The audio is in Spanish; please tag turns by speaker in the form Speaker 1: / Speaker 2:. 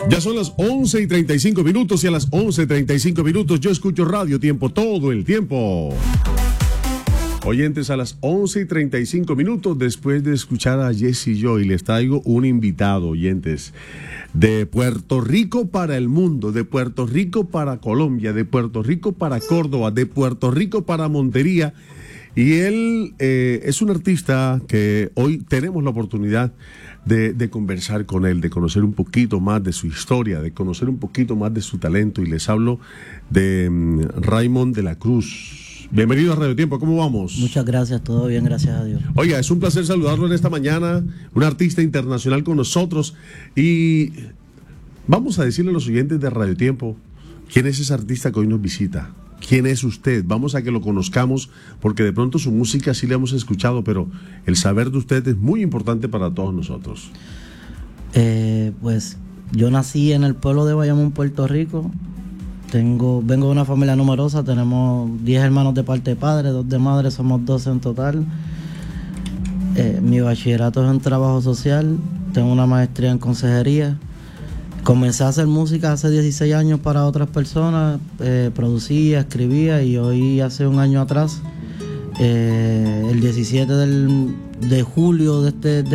Speaker 1: Ya son las 11:35 y a las 11:35 yo escucho Radio Tiempo todo el tiempo. Oyentes, a las 11:35 después de escuchar a Jesse Joy, les traigo un invitado, oyentes, de Puerto Rico para el mundo, de Puerto Rico para Colombia, de Puerto Rico para Córdoba, de Puerto Rico para Montería. Y él es un artista que hoy tenemos la oportunidad de conversar con él, de conocer un poquito más de su historia, de conocer un poquito más de su talento. Y les hablo de Raymond de la Cruz. Bienvenido a Radio Tiempo, ¿cómo vamos?
Speaker 2: Muchas gracias, todo bien, gracias a Dios.
Speaker 1: Oiga, es un placer saludarlo en esta mañana, un artista internacional con nosotros. Y vamos a decirle a los oyentes de Radio Tiempo, ¿quién es ese artista que hoy nos visita? ¿Quién es usted? Vamos a que lo conozcamos, porque de pronto su música sí la hemos escuchado, pero el saber de usted es muy importante para todos nosotros.
Speaker 2: Pues yo nací en el pueblo de Bayamón, Puerto Rico. Vengo de una familia numerosa, tenemos 10 hermanos de parte de padre, 2 de madre, somos 12 en total. Mi bachillerato es en trabajo social, tengo una maestría en consejería. Comencé a hacer música hace 16 años para otras personas, producía, escribía, y hoy, hace un año atrás, el 17 de julio de